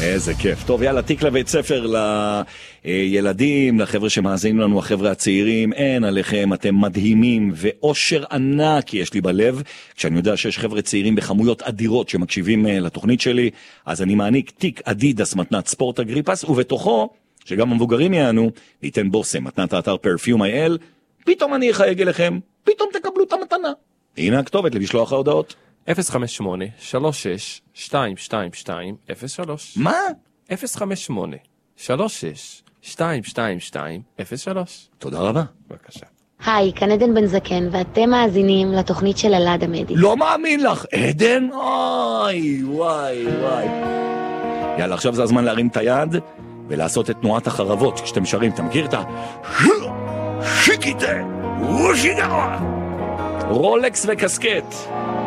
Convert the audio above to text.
איזה כיף. טוב, יאללה, תיק לבית ספר לילדים, לחבר'ה שמאזינים לנו, החבר'ה הצעירים, אין עליכם, אתם מדהימים, ואושר ענק יש לי בלב, כשאני יודע שיש חבר'ה צעירים בחמויות אדירות שמקשיבים לתוכנית שלי, אז אני מעניק תיק אדידס מתנת ספורט אגריפס, ובתוכו, שגם המבוגרים יענו, ניתן בוסם, מתנת האתר Perfume.il, פתאום אני אחייג אליכם, פתאום תקבלו את המתנה. הנה הכתובת למשלוח ההודעות. 058-36-222-03. מה? 058-36-222-03. תודה רבה. בבקשה. היי, כאן עדן בן זקן, ואתם מאזינים לתוכנית של אלעד עמדי. לא מאמין לך, עדן? אוי, וואי, וואי. יאללה, עכשיו זה הזמן להרים את היד ולעשות את תנועת החרבות כשאתם שרים. אתה מכיר את ה... שיקיטה, ושיגאווה. רולקס וקסקט.